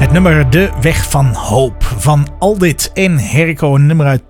Het nummer De Weg van Hoop van Aldit en Herco, een nummer uit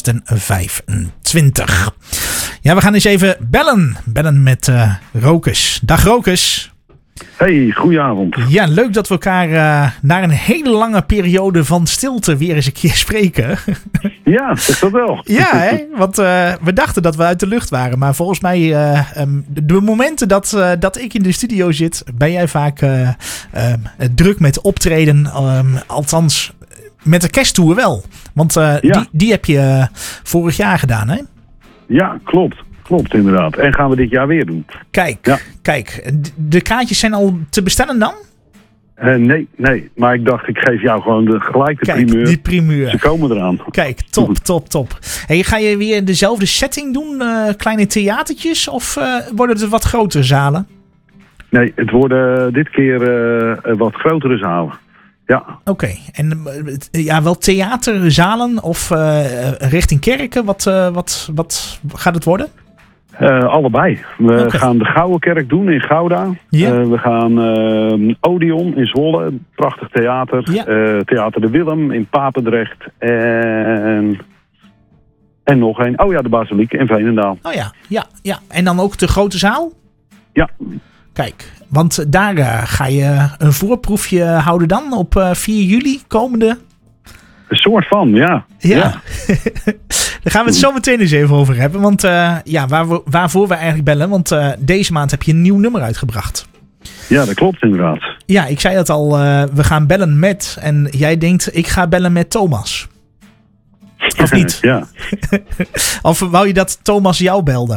2025. Ja, we gaan eens even bellen met Rokus. Dag Rokus. Hey, goedenavond. Ja, leuk dat we elkaar na een hele lange periode van stilte weer eens een keer spreken. Ja, is dat wel. Ja, hè? Want we dachten dat we uit de lucht waren. Maar volgens mij, de momenten dat ik in de studio zit, ben jij vaak druk met optreden. Althans, met de kersttour wel. Want die heb je vorig jaar gedaan, hè? Ja, klopt. Klopt, inderdaad. En gaan we dit jaar weer doen. Kijk. De kaartjes zijn al te bestellen dan? Nee. Maar ik dacht, ik geef jou gewoon gelijk de primeur. Die primeur. Ze komen eraan. Kijk, top. Hey, ga je weer dezelfde setting doen? Kleine theatertjes? Of worden het wat grotere zalen? Nee, het worden dit keer wat grotere zalen. Ja. Oké. En wel theaterzalen of richting kerken? Wat gaat het worden? Allebei. We gaan de Gouden Kerk doen in Gouda. Ja. We gaan Odeon in Zwolle. Prachtig theater. Ja. Theater de Willem in Papendrecht. En nog een. Oh ja, de Basiliek in Veenendaal. Oh ja. En dan ook de grote zaal? Ja. Kijk, want daar ga je een voorproefje houden dan op 4 juli komende... Een soort van, ja. Daar gaan we het zo meteen eens even over hebben. Want waarvoor we eigenlijk bellen. Want deze maand heb je een nieuw nummer uitgebracht. Ja, dat klopt inderdaad. Ja, ik zei het al. We gaan bellen met. En jij denkt, ik ga bellen met Thomas. Of niet? Ja. Of wou je dat Thomas jou belde?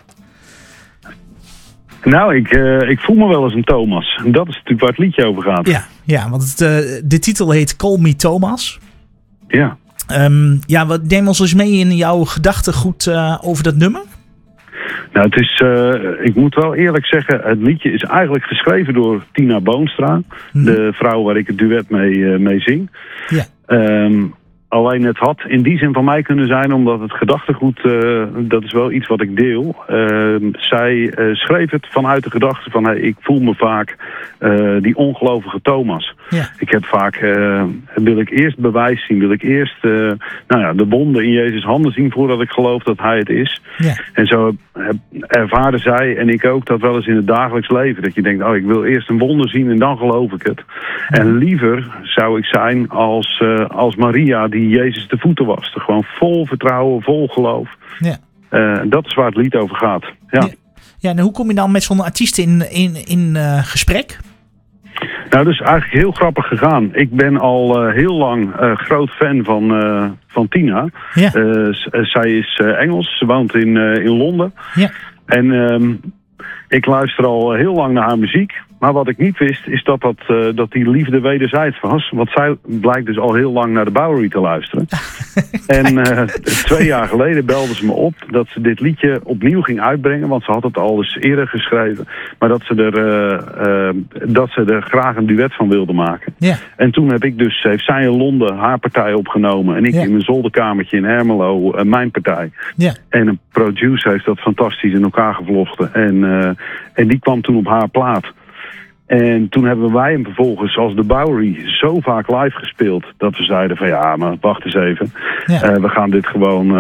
Nou, ik voel me wel eens een Thomas. En dat is natuurlijk waar het liedje over gaat. Ja, want de titel heet Call Me Thomas. Ja. Neem ons eens mee in jouw gedachtegoed over dat nummer. Nou, het is, ik moet wel eerlijk zeggen, het liedje is eigenlijk geschreven door Tina Boonstra. De vrouw waar ik het duet mee zing. Ja. Alleen het had in die zin van mij kunnen zijn, omdat het gedachtegoed, dat is wel iets wat ik deel. Zij schreef het vanuit de gedachte van, ik voel me vaak die ongelovige Thomas. Ja. Ik heb vaak, wil ik eerst bewijs zien, wil ik eerst de wonden in Jezus' handen zien voordat ik geloof dat hij het is. Ja. En zo ervaren zij en ik ook dat wel eens in het dagelijks leven. Dat je denkt, ik wil eerst een wonder zien en dan geloof ik het. Ja. En liever zou ik zijn als Maria die Jezus de voeten waste. Gewoon vol vertrouwen, vol geloof. Ja. Dat is waar het lied over gaat. Ja. Ja, en hoe kom je dan met zo'n artiest in gesprek? Nou, dat is eigenlijk heel grappig gegaan. Ik ben al heel lang groot fan van Tina. Ja. Zij is Engels, ze woont in Londen. Ja. En ik luister al heel lang naar haar muziek. Maar wat ik niet wist, is dat die liefde wederzijds was. Want zij blijkt dus al heel lang naar de Bowery te luisteren. En 2 jaar geleden belde ze me op dat ze dit liedje opnieuw ging uitbrengen. Want ze had het al eens eerder geschreven. Maar dat ze er graag een duet van wilde maken. Ja. En toen heeft zij in Londen haar partij opgenomen. En ik in mijn zolderkamertje in Ermelo mijn partij. Ja. En een producer heeft dat fantastisch in elkaar gevlochten. En die kwam toen op haar plaat. En toen hebben wij hem vervolgens als de Bowery zo vaak live gespeeld dat we zeiden van maar wacht eens even. Ja. We gaan dit gewoon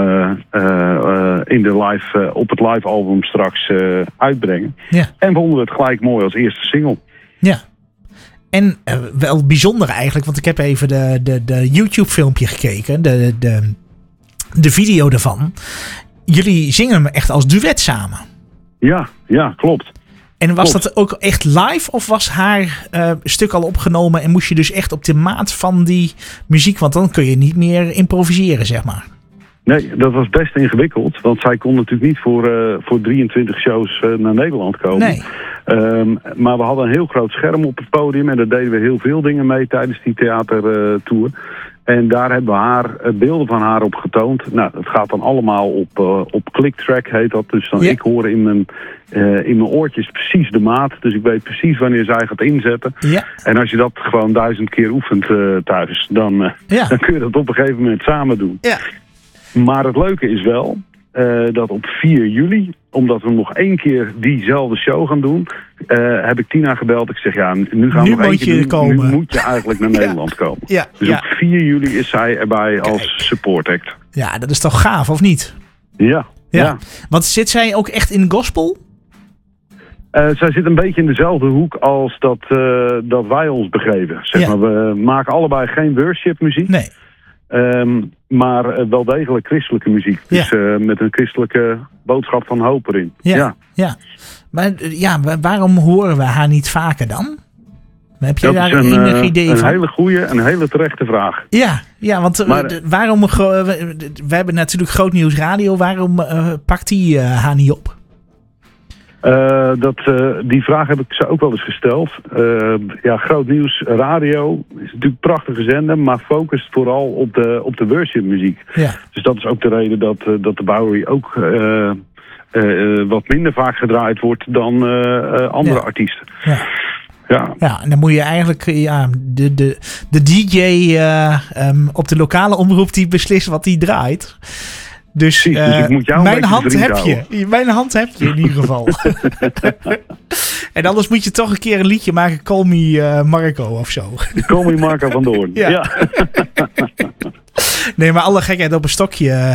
op het live album straks uitbrengen. Ja. En vonden we het gelijk mooi als eerste single. Ja. En wel bijzonder eigenlijk, want ik heb even de YouTube filmpje gekeken. De video ervan. Jullie zingen hem echt als duet samen. Ja, klopt. En was dat ook echt live of was haar stuk al opgenomen en moest je dus echt op de maat van die muziek, want dan kun je niet meer improviseren, zeg maar. Nee, dat was best ingewikkeld, want zij kon natuurlijk niet voor 23 shows naar Nederland komen. Nee. Maar we hadden een heel groot scherm op het podium en daar deden we heel veel dingen mee tijdens die theatertour. En daar hebben we beelden van haar op getoond. Nou, het gaat dan allemaal op clicktrack heet dat. Dus dan ik hoor in mijn oortjes precies de maat. Dus ik weet precies wanneer zij gaat inzetten. Ja. En als je dat gewoon 1000 keer oefent thuis, dan kun je dat op een gegeven moment samen doen. Ja. Maar het leuke is wel, dat op 4 juli, omdat we nog 1 keer diezelfde show gaan doen, heb ik Tina gebeld. Ik zeg, ja, nu gaan we nog 1 keer doen. Komen. Nu moet je eigenlijk naar Nederland komen. Ja, dus op 4 juli is zij erbij als support act. Ja, dat is toch gaaf, of niet? Ja. Want zit zij ook echt in gospel? Zij zit een beetje in dezelfde hoek als dat wij ons begeven. Zeg maar, we maken allebei geen worship muziek. Nee. Maar wel degelijk christelijke muziek. Dus met een christelijke boodschap van hoop erin. Ja. Maar waarom horen we haar niet vaker dan? Heb jij daar enig idee van? Een hele goede en hele terechte vraag. Ja, want waarom... We hebben natuurlijk Groot Nieuws Radio. Waarom pakt die haar niet op? Die vraag heb ik ze ook wel eens gesteld. Groot Nieuws Radio is natuurlijk prachtige zender, maar focust vooral op de worship muziek. Ja. Dus dat is ook de reden dat de Bowery ook wat minder vaak gedraaid wordt dan andere artiesten. Ja, en dan moet je eigenlijk de DJ op de lokale omroep die beslist wat die draait. Dus ik moet jou mijn hand heb je. Mijn hand heb je in ieder geval. En anders moet je toch een keer een liedje maken. Call me Marco of zo. Call me Marco van Doorn. Ja. Nee, maar alle gekheid op een stokje.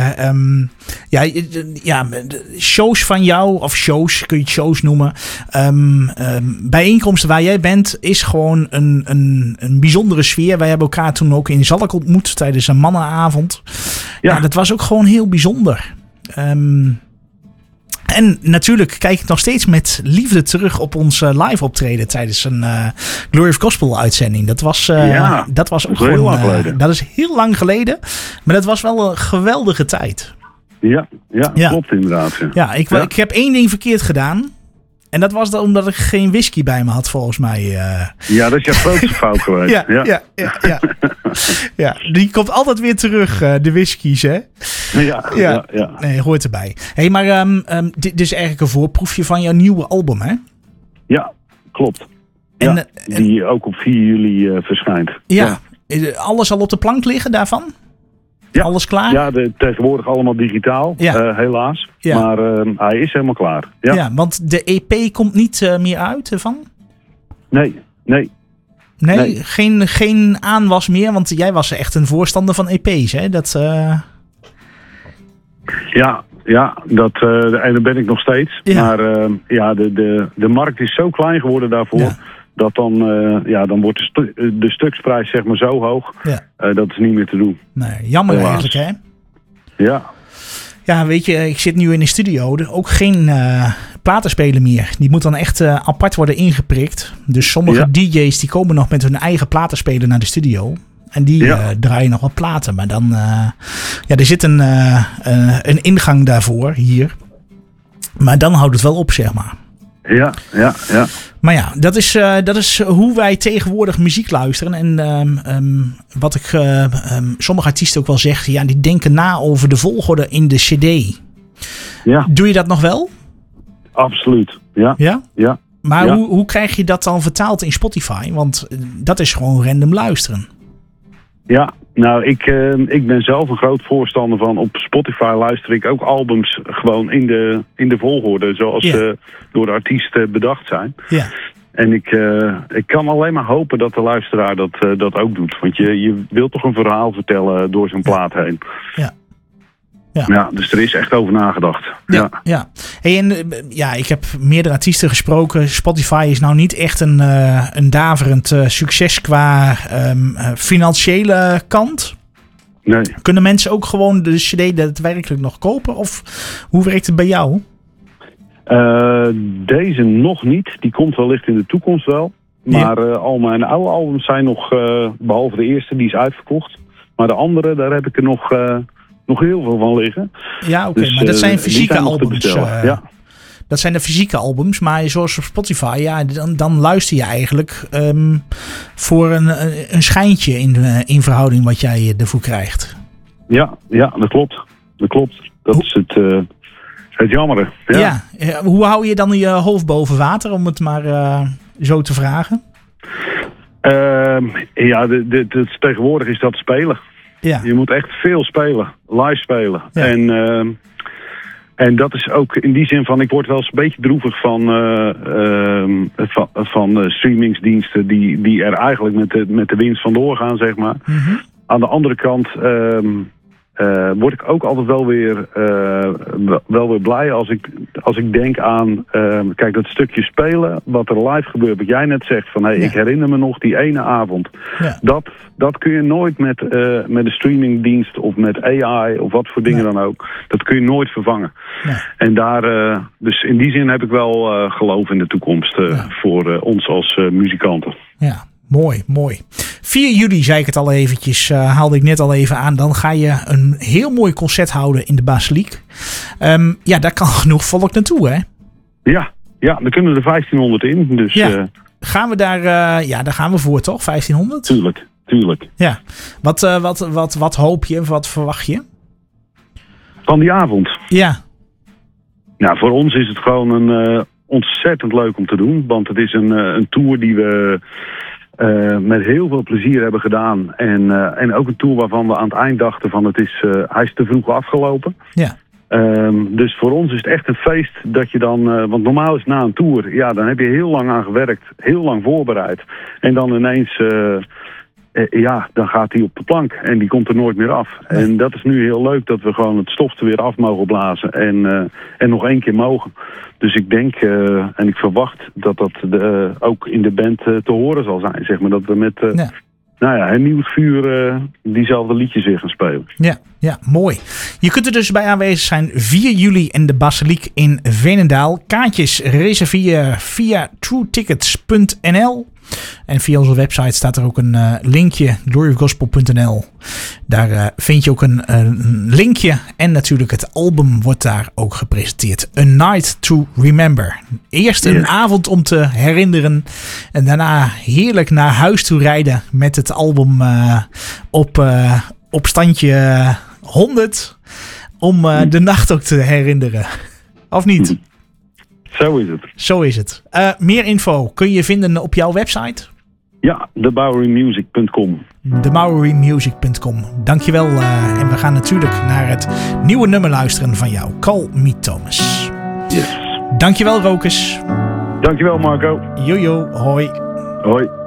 Shows van jou, of shows, kun je het shows noemen. Bijeenkomsten waar jij bent, is gewoon een bijzondere sfeer. Wij hebben elkaar toen ook in Zalk ontmoet tijdens een mannenavond. Ja, dat was ook gewoon heel bijzonder. En natuurlijk kijk ik nog steeds met liefde terug op ons live optreden tijdens een Glory of Gospel uitzending. Dat was ook gewoon heel lang geleden. Dat is heel lang geleden, maar dat was wel een geweldige tijd. Ja, klopt inderdaad. Ja, ik heb 1 ding verkeerd gedaan. En dat was dan omdat ik geen whisky bij me had, volgens mij. Ja, dat is jouw grootste fout geweest. Ja, die komt altijd weer terug, de whiskies, hè? Ja. Nee, hoort erbij. Hey, maar dit is eigenlijk een voorproefje van jouw nieuwe album, hè? Ja, klopt. Die ook op 4 juli verschijnt. Ja. Alles al op de plank liggen daarvan? Ja. Alles klaar? Ja, tegenwoordig allemaal digitaal, helaas. Ja. Maar hij is helemaal klaar. Ja, want de EP komt niet meer uit ervan? Nee. Geen aanwas meer, want jij was echt een voorstander van EP's, hè? Ja, daar ben ik nog steeds. Ja. Maar de markt is zo klein geworden daarvoor. Ja. Dat dan wordt de stuksprijs zeg maar zo hoog. Ja. Dat is niet meer te doen. Nee, jammer eigenlijk, hè? Ja. Ja, weet je, ik zit nu in de studio. Ook geen platenspeler meer. Die moet dan echt apart worden ingeprikt. Dus sommige DJ's die komen nog met hun eigen platenspeler naar de studio. En die draaien nog wat platen. Maar dan... er zit een ingang daarvoor hier. Maar dan houdt het wel op, zeg maar. Ja. Maar ja, dat is hoe wij tegenwoordig muziek luisteren. En wat ik sommige artiesten ook wel zeg, die denken na over de volgorde in de CD. Ja. Doe je dat nog wel? Absoluut, ja. Ja? Maar hoe krijg je dat dan vertaald in Spotify? Want dat is gewoon random luisteren. Ja, nou, ik ben zelf een groot voorstander van. Op Spotify luister ik ook albums gewoon in de volgorde zoals door de artiest bedacht zijn. Ja. En ik kan alleen maar hopen dat de luisteraar dat ook doet. Want je wilt toch een verhaal vertellen door zo'n plaat heen. Ja, dus er is echt over nagedacht. Ja. Hey, en ik heb meerdere artiesten gesproken. Spotify is nou niet echt een daverend succes qua financiële kant. Nee. Kunnen mensen ook gewoon de CD daadwerkelijk nog kopen? Of hoe werkt het bij jou? Deze nog niet. Die komt wellicht in de toekomst wel. Maar al mijn oude albums zijn nog, behalve de eerste, die is uitverkocht. Maar de andere, daar heb ik er nog heel veel van liggen. Ja, oké, dus, maar dat zijn fysieke albums. Dat zijn de fysieke albums, maar zoals op Spotify, dan luister je eigenlijk voor een schijntje in verhouding wat jij ervoor krijgt. Ja, dat klopt. Dat is het jammere. Ja. Hoe hou je dan je hoofd boven water, om het maar zo te vragen? Tegenwoordig is dat spelen. Ja. Je moet echt veel spelen, live spelen. Ja. En En dat is ook in die zin van, ik word wel eens een beetje droevig van streamingsdiensten die er eigenlijk met de winst vandoor gaan, zeg maar. Mm-hmm. Aan de andere kant word ik ook altijd wel weer blij als ik denk aan, kijk, dat stukje spelen, wat er live gebeurt, wat jij net zegt, van ik herinner me nog die ene avond. Ja. Dat kun je nooit met een streamingdienst of met AI of wat voor dingen dan ook. Dat kun je nooit vervangen. Ja. En dus in die zin heb ik wel geloof in de toekomst voor ons als muzikanten. Ja. Mooi. 4 juli, zei ik het al eventjes, haalde ik net al even aan. Dan ga je een heel mooi concert houden in de Basiliek. Daar kan genoeg volk naartoe, hè? Ja, er kunnen er 1500 in. Dus, gaan we daar gaan we voor, toch? 1500? Tuurlijk. Ja. Wat hoop je? Wat verwacht je? Van die avond? Ja. Nou, voor ons is het gewoon ontzettend leuk om te doen. Want het is een tour die we met heel veel plezier hebben gedaan. En ook een tour waarvan we aan het eind dachten van hij is te vroeg afgelopen. Ja. Dus voor ons is het echt een feest dat je dan, want normaal is na een tour, dan heb je heel lang aan gewerkt, heel lang voorbereid. En dan ineens, dan gaat hij op de plank en die komt er nooit meer af. Nee. En dat is nu heel leuk dat we gewoon het stof er weer af mogen blazen en nog 1 keer mogen. Dus ik denk en ik verwacht dat ook in de band te horen zal zijn. Zeg maar, dat we met een nieuw vuur diezelfde liedjes weer gaan spelen. Ja, mooi. Je kunt er dus bij aanwezig zijn 4 juli in de Basiliek in Veenendaal. Kaartjes reserveren via truetickets.nl. En via onze website staat er ook een linkje, gloryofgospel.nl. Daar vind je ook een linkje. En natuurlijk het album wordt daar ook gepresenteerd. A Night to Remember. Eerst een avond om te herinneren. En daarna heerlijk naar huis toe rijden met het album op standje 100. Om de nacht ook te herinneren. Of niet? Zo is het. Meer info kun je vinden op jouw website? Ja, thebowerymusic.com. thebowerymusic.com. Dankjewel. En we gaan natuurlijk naar het nieuwe nummer luisteren van jou. Call Me Thomas. Yes. Dankjewel, Rokus. Dankjewel, Marco. Jojo, hoi. Hoi.